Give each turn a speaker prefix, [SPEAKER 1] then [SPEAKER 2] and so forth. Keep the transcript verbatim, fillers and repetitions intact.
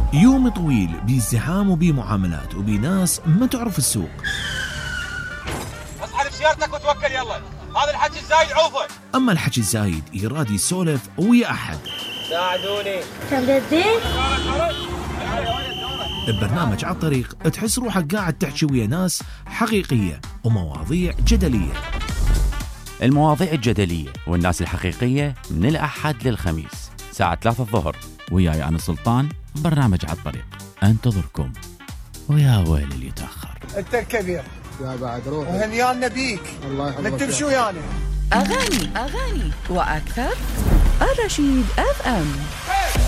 [SPEAKER 1] يوم طويل بازدحام وبمعاملات وبناس ما تعرف السوق.
[SPEAKER 2] اصحى بسيارتك وتوكل يلا، هذا الحكي الزايد عوفه.
[SPEAKER 1] أما الحكي الزايد يراد يسولف ويا أحد.
[SPEAKER 2] ساعدوني.
[SPEAKER 3] كم بدي؟
[SPEAKER 1] ببرنامج على الطريق تحس روحك قاعد تحكي ويا ناس حقيقية ومواضيع جدلية.
[SPEAKER 4] المواضيع الجدلية والناس الحقيقية من الأحد للخميس ساعة ثلاثة الظهر، وياي أنا سلطان. برنامج على الطريق انتظركم، ويا ويل اللي يتأخر.
[SPEAKER 5] أنت الكبير
[SPEAKER 6] يا بعد روح
[SPEAKER 5] وهنيانا بيك.
[SPEAKER 6] الله يحفظك.
[SPEAKER 5] نكتب شو يعني
[SPEAKER 7] أغاني أغاني وأكثر. الرشيد اف ام.